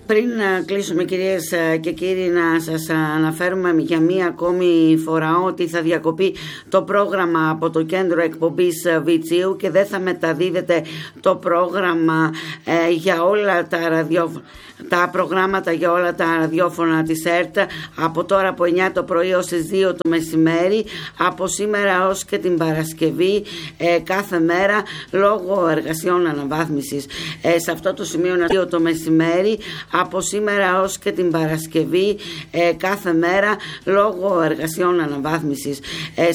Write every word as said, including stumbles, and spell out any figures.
Πριν κλείσουμε, κυρίες και κύριοι, να σας αναφέρουμε για μία ακόμη φορά ότι θα διακοπεί το πρόγραμμα από το κέντρο εκπομπής Βιτσίου και δεν θα μεταδίδεται το πρόγραμμα ε, για όλα τα ραδιόφωνα. Τα προγράμματα για όλα τα ραδιόφωνα της ΕΡΤ από τώρα από εννιά το πρωί ως τις δύο το μεσημέρι, από σήμερα ως και την Παρασκευή, ε, κάθε μέρα λόγω εργασιών αναβάθμισης. Ε, σε αυτό το σημείο να δύο το μεσημέρι, από σήμερα ως και την Παρασκευή, ε, κάθε μέρα λόγω εργασιών αναβάθμισης. Ε,